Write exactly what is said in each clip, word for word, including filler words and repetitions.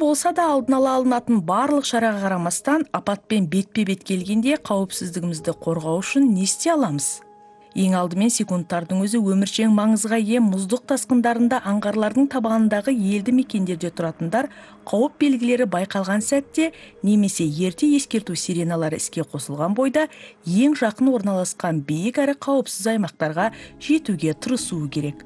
болса да алдын ала алынатын барлық шараға қарамастан апатпен бетпе-бет келгенде қауіпсіздігімізді қорғау үшін не істей аламыз? Ең алдымен секундтардың өзі өміршең маңызға ие мұздық тасқындарында аңғарлардың табанындағы елді мекендерде тұратындар қауіп белгілері байқалған сәтте немесе ерте ескерту сиреналары іске қосылған бойда ең жақын орналасқан биік әрі қауіпсіз аймақтарға жетуге тырысуы керек.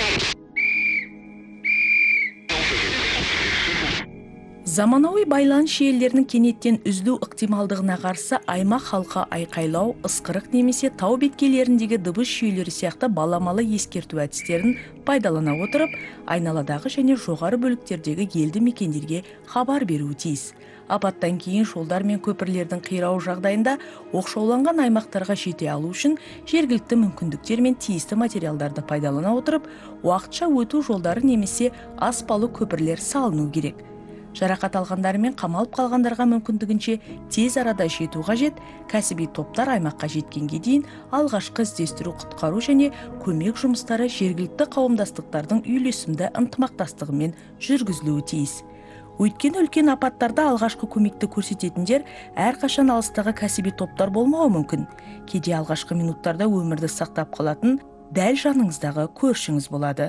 Заманауи байланыс желілерінің кенеттен үзілу ықтималдығына қарсы аймақ халқы айқайлау, ысқырық немесе тау беткейлеріндегі дыбыс жүйелері сияқты баламалы ескерту әдістерін пайдалана отырып, айналадағы және жоғары бөліктердегі елді мекендерге хабар беруі тиіс. Апаттан кейін жолдар мен көпірлердің қирауы жағдайында оқшауланған аймақтарға жете алу үшін жергілікті мүмкіндіктер мен тиісті материалдарды пайдалана отырып, уақытша өту жолдары немесе аспалы көпірлер салыну керек. Жарақат алғандар мен қамалып қалғандарға мүмкіндігінше тез арада жету қажет. Кәсіби топтар аймаққа жеткенге дейін алғашқы іздестіру, құтқару және көмек жұмыстары жергілікті қауымдастықтардың үйлесімді ынтымақтастығымен жүргізілуі тиіс. Өйткені үлкен апаттарда алғашқы көмекті көрсететіндер әрқашан алыстағы кәсіби топтар болмауы мүмкін. Кейде алғашқы минуттарда өмірді сақтап қалатын дәл жаныңыздағы көршіңіз болады.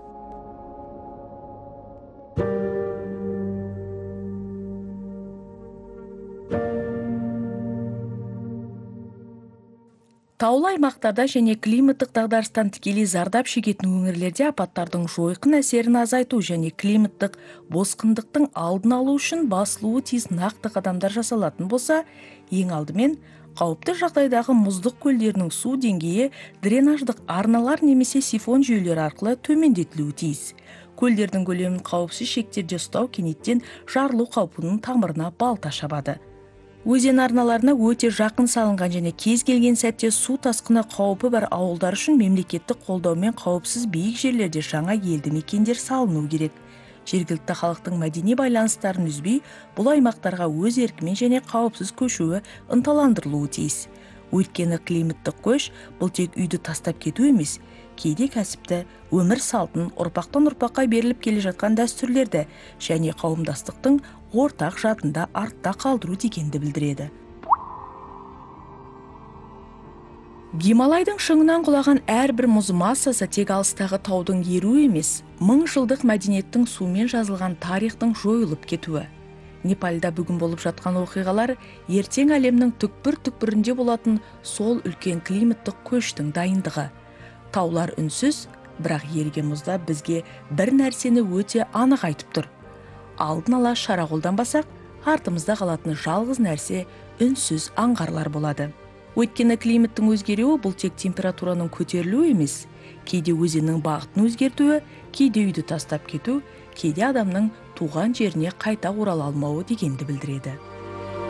Таулы аймақтарда және климаттық дағдарыстан тікелей зардап шегетін өңірлерде апаттардың жойқын әсерін азайту және климаттық босқындықтың алдын алу үшін басылуы тиіс нақты қадамдар жасалатын болса, ең алдымен қауіпті жағдайдағы мұздық көлдерінің су деңгейі дренаждық арналар немесе сифон жүйелері арқылы төмендетілуі тиіс. Көлдердің көлемін қауіпсіз шектерде ұстау кенеттен жарылу қаупінің тамырына балта шабады. Өзен арналарына өте жақын салынған және кез келген сәтте су тасқыны қаупі бар ауылдар үшін мемлекеттік қолдаумен қауіпсіз биік жерлерде жаңа елді мекендер салыну керек. Жергілікті халықтың мәдени байланыстарын үзбей, бұл аймақтарға өз еркімен және қауіпсіз көшуі ынталандырылуы тиіс. Өйткені климаттық көш бұл тек үйді тастап кету емес, кейде кәсіпті, өмір салтын, ұрпақтан ұрпаққа беріліп келе жатқан дәстүрлерді және қауымдастықтың ортақ жадында артта қалдыру дегенді білдіреді. Гималайдың шыңынан құлаған әрбір мұз массасы тек алыстағы таудың еруі емес, мың жылдық мәдениеттің сумен жазылған тарихтың жойылып кетуі. Непалда бүгін болып жатқан оқиғалар ертең әлемнің түкпір-түкпірінде болатын сол үлкен климаттық көштің дайындығы. Таулар үнсіз, бірақ еріген мұзда бізге бір нәрсені өте анық айтып тұр. Алдын ала шара қолданбасақ, артымызда қалатын жалғыз нәрсе үнсіз аңғарлар болады. Өйткені климаттың өзгеруі бұл тек температураның көтерілуі емес, кейде өзеннің бағытын өзгертуі, кейде үйді тастап кету, кейде адамның туған жеріне қайта орала алмауы дегенді білдіреді.